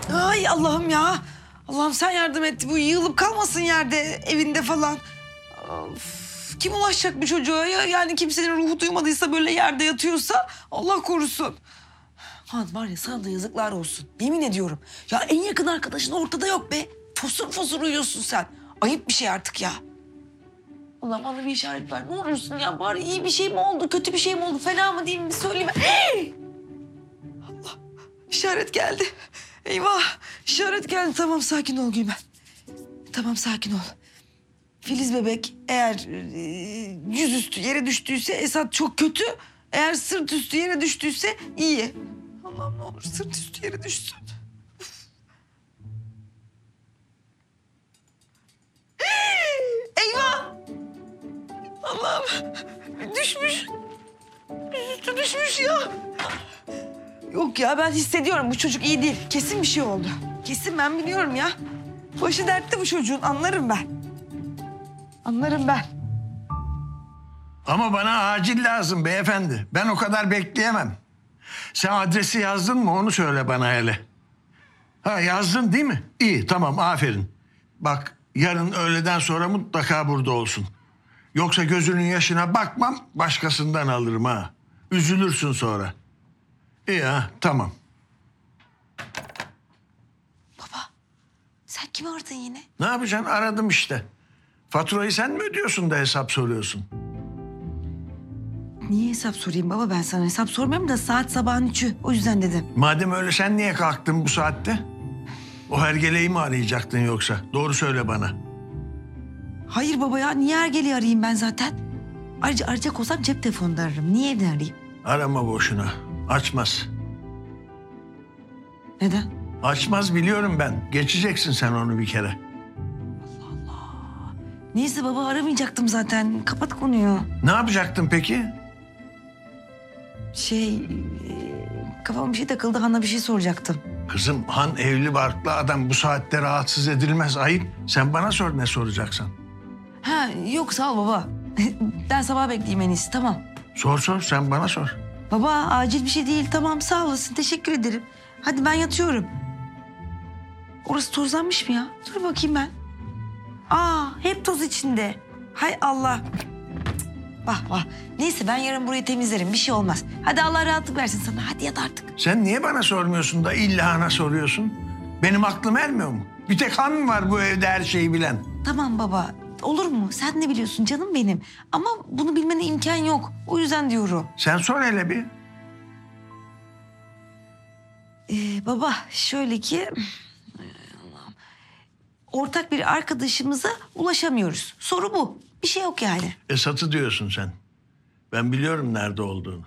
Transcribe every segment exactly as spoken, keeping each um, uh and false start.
Ay Allah'ım ya. Allah'ım sen yardım et. Bu yığılıp kalmasın yerde, evinde falan. Of, kim ulaşacak bu çocuğa ya? Yani kimsenin ruhu duymadıysa, böyle yerde yatıyorsa Allah korusun. Han var ya, sana da yazıklar olsun. Yemin ediyorum. Ya en yakın arkadaşın ortada yok be. Fosur fosur uyuyorsun sen. Ayıp bir şey artık ya. Allah bana bir işaret ver. Ne olursun ya, bari iyi bir şey mi oldu, kötü bir şey mi oldu, fena mı değil mi bir söyleyeyim. Hey! Allah, işaret geldi. Eyvah, işaret geldi. Tamam, sakin ol Gülben. Tamam, sakin ol. Filiz bebek eğer e, yüzüstü yere düştüyse Esat çok kötü. Eğer sırt üstü yere düştüyse iyi. Allah'ım ne olur sırt üstü yere düşsün. Eyvah! Allah'ım düşmüş. Yüzüstü düşmüş ya. Yok ya, ben hissediyorum bu çocuk iyi değil. Kesin bir şey oldu. Kesin, ben biliyorum ya. Başı dertte bu çocuğun, anlarım ben. Anlarım ben. Ama bana acil lazım beyefendi. Ben o kadar bekleyemem. Sen adresi yazdın mı onu söyle bana hele. Ha, yazdın değil mi? İyi, tamam, aferin. Bak, yarın öğleden sonra mutlaka burada olsun. Yoksa gözünün yaşına bakmam, başkasından alırım ha. Üzülürsün sonra. İyi ha, tamam. Baba, sen kimi aradın yine? Ne yapacaksın? Aradım işte. Faturayı sen mi ödüyorsun da hesap soruyorsun? Niye hesap sorayım baba, ben sana hesap sormuyorum da saat sabahın üçü. O yüzden dedim. Madem öyle, sen niye kalktın bu saatte? O hergeleyi mi arayacaktın yoksa? Doğru söyle bana. Hayır baba ya, niye Ergel'i arayayım ben zaten? Ayrıca arayacak olsam cep telefonunda ararım. Niye evden arayayım? Arama boşuna. Açmaz. Neden? Açmaz, biliyorum ben. Geçeceksin sen onu bir kere. Neyse baba, aramayacaktım zaten. Kapat konuyu. Ne yapacaktın peki? Şey, e, kafama bir şey takıldı. Han'a bir şey soracaktım. Kızım, Han evli barklı adam, bu saatte rahatsız edilmez, ayıp. Sen bana sor, ne soracaksan. Ha yok, sağ ol baba. Ben sabah bekleyeyim en iyisi, tamam. Sor sor, sen bana sor. Baba acil bir şey değil, tamam, sağ olasın, teşekkür ederim. Hadi ben yatıyorum. Orası tozlanmış mı ya? Dur bakayım ben. Aa, hep toz içinde. Hay Allah. Cık, Vah vah. Neyse, ben yarın burayı temizlerim, bir şey olmaz. Hadi Allah rahatlık versin sana, hadi yat artık. Sen niye bana sormuyorsun da illa Han'a soruyorsun? Benim aklım ermiyor mu? Bir tek Han mı var bu evde her şeyi bilen? Tamam baba, olur mu? Sen ne biliyorsun canım benim. Ama bunu bilmene imkan yok. O yüzden diyorum. Sen sor hele bir. Ee, baba şöyle ki... Ortak bir arkadaşımıza ulaşamıyoruz. Soru bu. Bir şey yok yani. Esat'ı diyorsun sen. Ben biliyorum nerede olduğunu.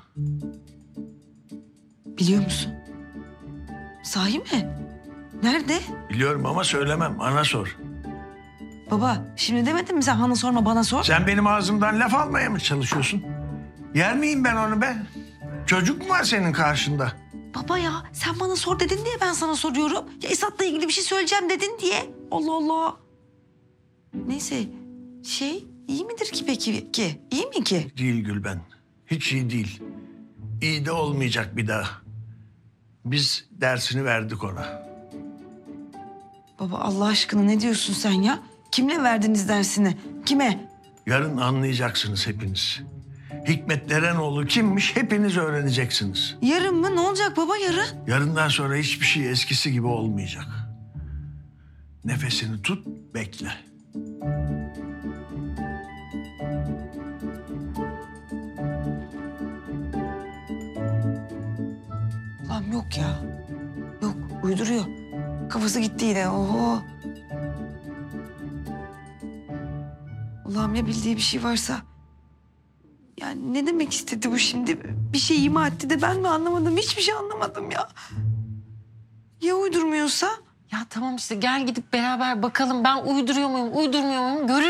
Biliyor musun? Sahi mi? Nerede? Biliyorum ama söylemem, ana sor. Baba şimdi demedin mi sen Han'a sorma, bana sor? Sen benim ağzımdan laf almaya mı çalışıyorsun? Yer miyim ben onu be? Çocuk mu var senin karşında? Baba ya, sen bana sor dedin diye ben sana soruyorum. Ya Esat'la ilgili bir şey söyleyeceğim dedin diye. Allah Allah. Neyse, şey iyi midir ki peki ki? İyi mi ki? Değil Gülben. Hiç iyi değil. İyi de olmayacak bir daha. Biz dersini verdik ona. Baba Allah aşkına ne diyorsun sen ya? Kimle verdiniz dersini? Kime? Yarın anlayacaksınız hepiniz. Hikmet Derenoğlu kimmiş hepiniz öğreneceksiniz. Yarın mı? Ne olacak baba yarın? Yarından sonra hiçbir şey eskisi gibi olmayacak. Nefesini tut, bekle. Allah'ım yok ya. Yok, uyduruyor. Kafası gitti yine. Oho. Allah'ım ya bildiği bir şey varsa... Yani ne demek istedi bu şimdi? Bir şey ima etti de ben mi anlamadım? Hiçbir şey anlamadım ya. Ya uydurmuyorsa? Ya tamam işte, gel gidip beraber bakalım, ben uyduruyor muyum, uydurmuyor muyum görürüz.